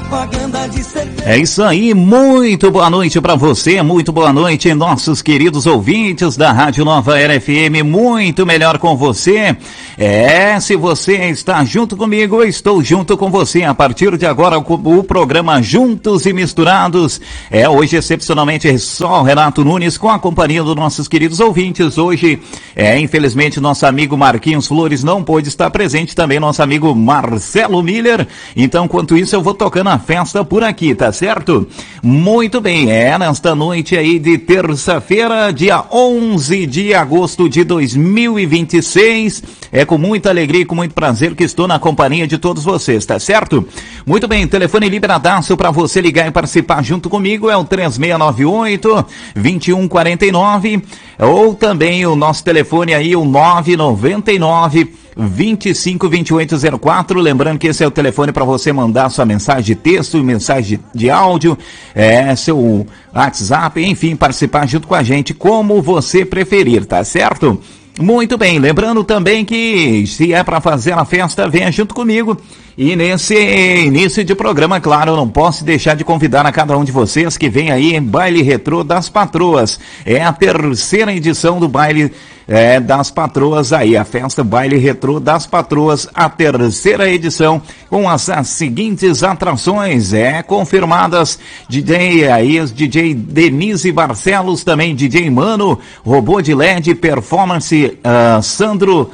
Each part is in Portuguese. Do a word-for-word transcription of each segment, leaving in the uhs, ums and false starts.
propaganda de certeza. É isso aí, muito boa noite para você, muito boa noite, nossos queridos ouvintes da Rádio Nova Era F M, muito melhor com você. É, se você está junto comigo, eu estou junto com você. A partir de agora, o, o programa Juntos e Misturados. É, hoje, excepcionalmente, só o Renato Nunes com a companhia dos nossos queridos ouvintes. Hoje, é, infelizmente, nosso amigo Marquinhos Flores não pôde estar presente, também nosso amigo Marcelo Miller. Então, enquanto isso, eu vou tocando a festa por aqui, tá certo? Muito bem, é nesta noite aí de terça-feira, dia onze de agosto de dois mil e vinte e seis. É com muita alegria e com muito prazer que estou na companhia de todos vocês, tá certo? Muito bem, telefone liberadaço para você ligar e participar junto comigo é o três seis nove oito, dois um quatro nove, ou também o nosso telefone aí, o nove nove nove, vinte e cinco, vinte e oito zero quatro, lembrando que esse é o telefone para você mandar sua mensagem de texto, mensagem de, de áudio, é, seu WhatsApp, enfim, participar junto com a gente, como você preferir, tá certo? Muito bem, lembrando também que se é para fazer a festa, venha junto comigo. E nesse início de programa, claro, eu não posso deixar de convidar a cada um de vocês que vem aí em Baile Retrô das Patroas. É a terceira edição do Baile é, das Patroas aí, a festa Baile Retrô das Patroas, a terceira edição, com as, as seguintes atrações, é, confirmadas, D J aí, D J Denise Barcelos, também D J Mano, Robô de L E D, Performance, uh, Sandro,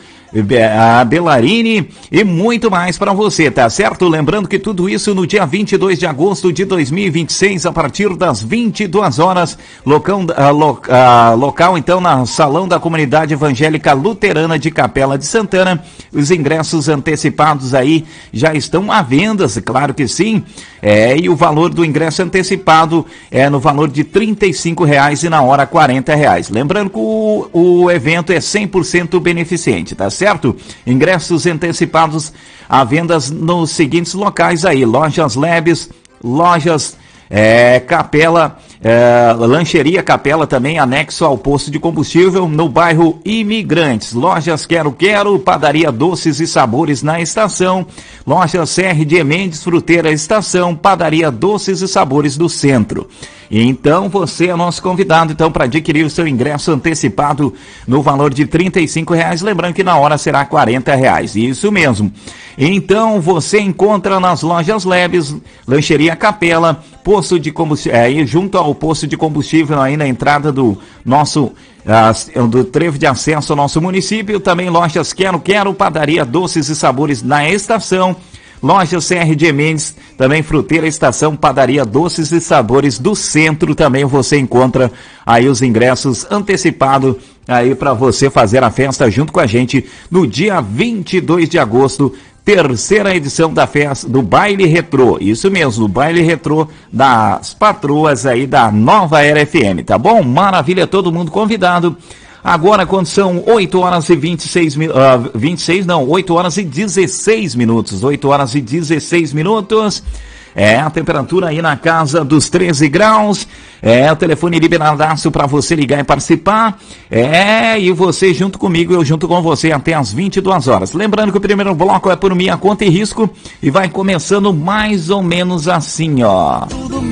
a Bellarini e muito mais para você, tá certo? Lembrando que tudo isso no dia vinte e dois de agosto de dois mil e vinte e seis, a partir das vinte e duas horas, local, uh, lo, uh, local então na Salão da Comunidade Evangélica Luterana de Capela de Santana. Os ingressos antecipados aí já estão à venda, claro que sim, é, e o valor do ingresso antecipado é no valor de trinta e cinco reais e na hora quarenta reais. Lembrando que o, o evento é cem por cento beneficente, tá certo? Certo? Ingressos antecipados à vendas nos seguintes locais aí, Lojas Lebes, Lojas é, Capela, é, Lancheria Capela também, anexo ao posto de combustível, no bairro Imigrantes, Lojas Quero Quero, Padaria Doces e Sabores na estação, Lojas C R de Mendes, Fruteira Estação, Padaria Doces e Sabores do Centro. Então, você é nosso convidado, então, para adquirir o seu ingresso antecipado no valor de trinta e cinco reais, lembrando que na hora será quarenta reais, isso mesmo. Então, você encontra nas Lojas Lebes, Lancheria Capela, posto de combustível, é, junto ao posto de combustível aí na entrada do nosso, uh, do trevo de acesso ao nosso município, também Lojas Quero Quero, Padaria Doces e Sabores na estação, Loja C R de Mendes, também Fruteira Estação, Padaria Doces e Sabores do Centro, também você encontra aí os ingressos antecipados aí para você fazer a festa junto com a gente no dia vinte e dois de agosto, terceira edição da festa do Baile Retrô, isso mesmo, o Baile Retrô das Patroas aí da Nova Era F M, tá bom? Maravilha, todo mundo convidado. Agora, quando são oito horas e vinte e seis, uh, vinte e seis, não, oito horas e dezesseis minutos, oito horas e dezesseis minutos, é a temperatura aí na casa dos treze graus, é o telefone liberadaço para você ligar e participar, é, e você junto comigo, eu junto com você até as vinte e duas horas. Lembrando que o primeiro bloco é por minha conta e risco, e vai começando mais ou menos assim, ó. Tudo